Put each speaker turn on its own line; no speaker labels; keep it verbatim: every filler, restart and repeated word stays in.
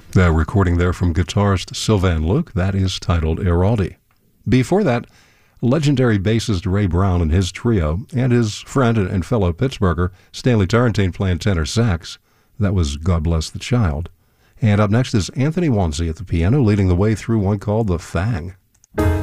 The recording there from guitarist Sylvan Luke, that is titled Eraldi. Before that, legendary bassist Ray Brown and his trio, and his friend and fellow Pittsburgher Stanley Turrentine playing tenor sax. That was God Bless the Child. And up next is Anthony Wanzi at the piano, leading the way through one called The Fang.